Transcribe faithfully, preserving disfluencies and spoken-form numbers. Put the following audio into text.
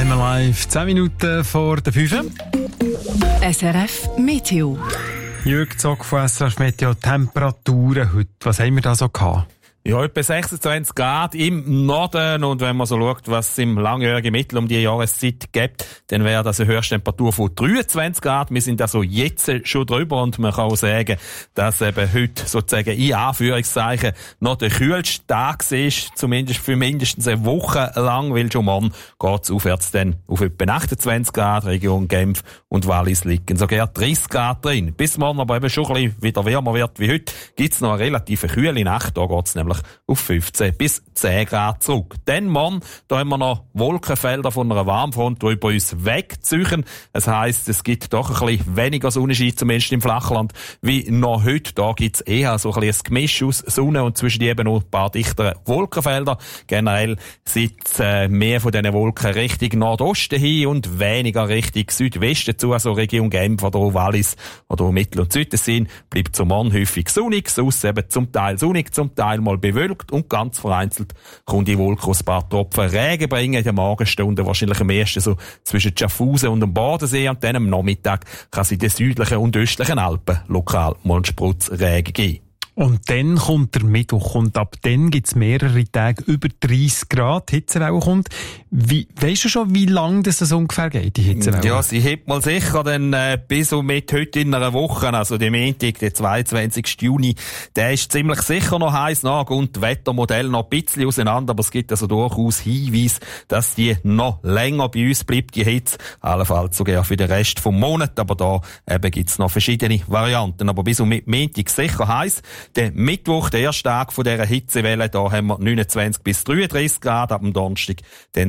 Einmal live, zehn Minuten vor der fünf. S R F Meteo. Jürg Zock von S R F Meteo. Temperaturen heute, was haben wir da so gehabt? Ja, etwa sechsundzwanzig Grad im Norden. Und wenn man so schaut, was es im langjährigen Mittel um die Jahreszeit gibt, dann wäre das eine Höchsttemperatur von dreiundzwanzig Grad. Wir sind also jetzt schon drüber und man kann auch sagen, dass eben heute sozusagen in Anführungszeichen noch der kühlste Tag ist, zumindest für mindestens eine Woche lang, weil schon morgen geht es aufwärts dann auf etwa achtundzwanzig Grad. Region Genf und Wallis liegen sogar dreißig Grad drin. Bis morgen aber eben schon ein bisschen wieder wärmer wird wie heute, gibt es noch eine relativ kühle Nacht. Da geht es nämlich auf fünfzehn bis zehn Grad zurück. Dann morgen, da haben wir noch Wolkenfelder von einer Warmfront, die über uns wegziehen. Das heisst, es gibt doch ein bisschen weniger Sonnenschein, zumindest im Flachland, wie noch heute. Da gibt es eher so ein bisschen ein Gemisch aus Sonne und zwischen die eben noch ein paar dichtere Wolkenfelder. Generell sind äh, mehr von diesen Wolken Richtung Nordosten hin und weniger Richtung Südwesten zu, also Region Genf oder Wallis oder Mittel- und Südtessin. Bleibt zum Morgen häufig sonnig, sonst eben zum Teil sonnig, zum Teil mal bewölkt und ganz vereinzelt kommt die Wolke aus ein paar Tropfen Regen bringen in den Morgenstunden, wahrscheinlich am ersten so zwischen Schaffhausen und dem Bodensee, und dann am Nachmittag kann es in den südlichen und östlichen Alpen lokal mal einen Sprutz Regen geben. Und dann kommt der Mittwoch und ab dann gibt es mehrere Tage über dreißig Grad, Hitzewelle kommt. Wie, weisst du schon, wie lange das, das ungefähr geht, die Hitzewelle? Ja, sie hebt mal sicher dann äh, bis und mit heute in einer Woche, also dem Montag, der zweiundzwanzigsten Juni, der ist ziemlich sicher noch heiß nach und Wettermodell noch ein bisschen auseinander, aber es gibt also durchaus Hinweise, dass die noch länger bei uns bleibt, die Hitze, allenfalls sogar für den Rest vom Monat, aber da eben gibt's noch verschiedene Varianten, aber bis und mit Montag sicher heiß. Der Mittwoch, der erste Tag von dieser Hitzewelle, da haben wir neunundzwanzig bis dreiunddreißig Grad, ab dem Donnerstag dann